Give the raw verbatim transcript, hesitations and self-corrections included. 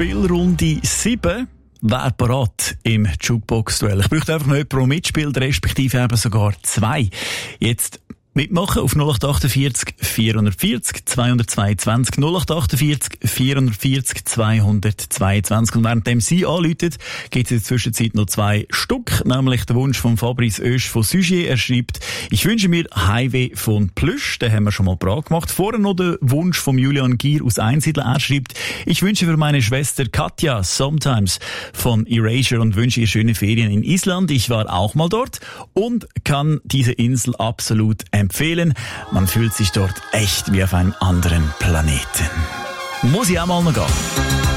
Spielrunde sieben. Wer parat im Jukebox-Duell? Ich möchte einfach noch jemanden, der mitspielt, respektive eben sogar zwei. Jetzt mitmachen auf null acht achtundvierzig vierhundertvierzig zweihundertzweiundzwanzig null acht achtundvierzig vierhundertvierzig zweihundertzweiundzwanzig. Und währenddem Sie anrufen, gibt es in der Zwischenzeit noch zwei Stück, nämlich der Wunsch von Fabrice Oesch von Sugier. Er schreibt: Ich wünsche mir Highway von Plüsch, den haben wir schon mal parat gemacht. Vorher noch der Wunsch von Julian Gier aus Einsiedel. Er schreibt: Ich wünsche für meine Schwester Katja Sometimes von Erasure und wünsche ihr schöne Ferien in Island. Ich war auch mal dort und kann diese Insel absolut empfehlen. Man fühlt sich dort echt wie auf einem anderen Planeten. Muss ich auch mal noch gehen.